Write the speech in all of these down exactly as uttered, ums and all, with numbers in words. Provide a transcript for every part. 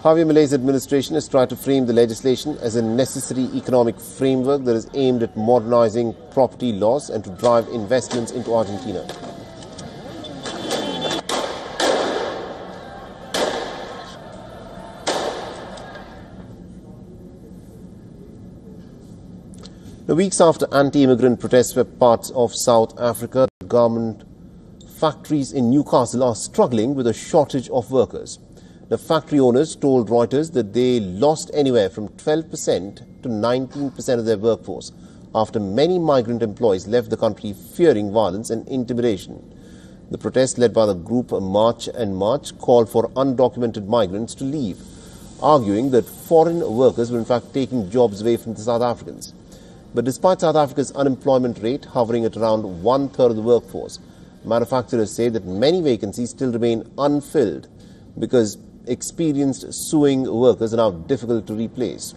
Javier Milei's administration has tried to frame the legislation as a necessary economic framework that is aimed at modernizing property laws and to drive investments into Argentina. The weeks after anti-immigrant protests swept parts of South Africa, garment factories in Newcastle are struggling with a shortage of workers. The factory owners told Reuters that they lost anywhere from twelve percent to nineteen percent of their workforce after many migrant employees left the country fearing violence and intimidation. The protest led by the group March and March called for undocumented migrants to leave, arguing that foreign workers were in fact taking jobs away from the South Africans. But despite South Africa's unemployment rate hovering at around one-third of the workforce, manufacturers say that many vacancies still remain unfilled because experienced sewing workers are now difficult to replace.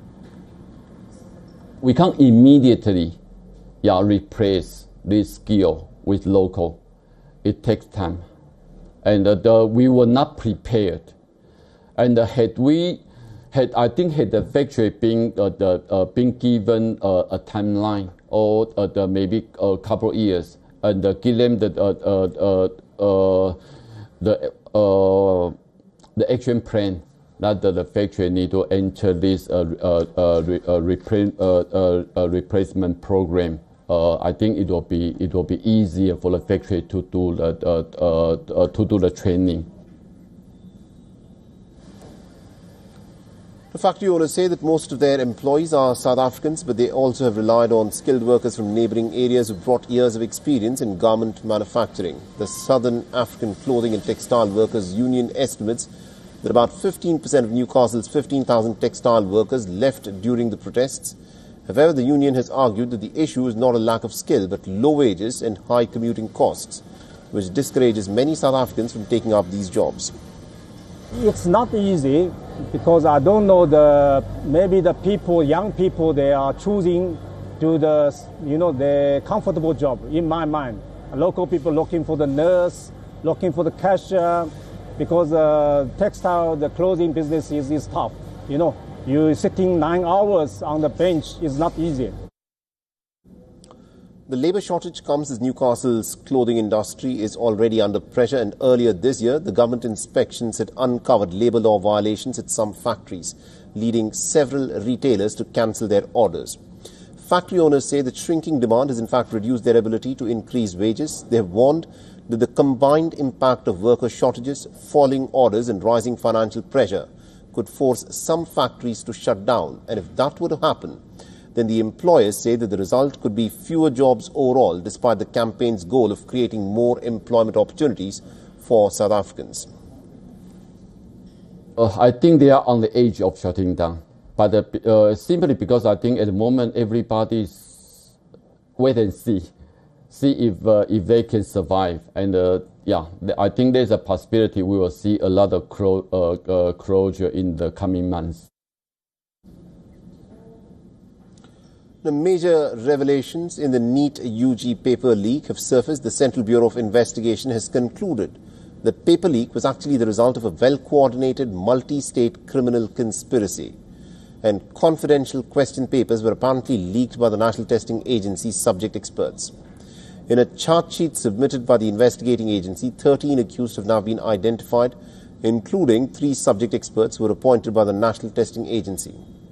We can't immediately yeah, replace this skill with local. It takes time. And uh, the, we were not prepared. And uh, had we Had, I think had the factory been, uh, the, uh, been given uh, a timeline or uh, the maybe a couple of years and uh, give them the, uh, uh, uh, the, uh, the action plan that the, the factory need to enter this uh, uh, uh, re, uh, repre uh, uh, replacement program. Uh, I think it will be it will be easier for the factory to do the uh, uh, uh, to do the training. The factory owners say that most of their employees are South Africans, but they also have relied on skilled workers from neighbouring areas who brought years of experience in garment manufacturing. The Southern African Clothing and Textile Workers Union estimates that about fifteen percent of Newcastle's fifteen thousand textile workers left during the protests. However, the union has argued that the issue is not a lack of skill, but low wages and high commuting costs, which discourages many South Africans from taking up these jobs. It's not easy because I don't know the maybe the people, young people, they are choosing to the you know the comfortable job. In my mind, local people looking for the nurse, looking for the cashier, because uh, textile, the clothing business is, is tough. You know, you sitting nine hours on the bench is not easy. The labour shortage comes as Newcastle's clothing industry is already under pressure, and earlier this year, the government inspections had uncovered labour law violations at some factories, leading several retailers to cancel their orders. Factory owners say that shrinking demand has in fact reduced their ability to increase wages. They have warned that the combined impact of worker shortages, falling orders and rising financial pressure could force some factories to shut down, and if that were to happen, then the employers say that the result could be fewer jobs overall, despite the campaign's goal of creating more employment opportunities for South Africans. Uh, I think they are on the edge of shutting down, but uh, uh, simply because I think at the moment everybody's wait and see, see if uh, if they can survive, and uh, yeah, I think there's a possibility we will see a lot of clo uh, uh, closure in the coming months. The major revelations in the NEET U G paper leak have surfaced. The Central Bureau of Investigation has concluded that paper leak was actually the result of a well-coordinated multi-state criminal conspiracy, and confidential question papers were apparently leaked by the National Testing Agency's subject experts. In a chart sheet submitted by the investigating agency, thirteen accused have now been identified, including three subject experts who were appointed by the National Testing Agency.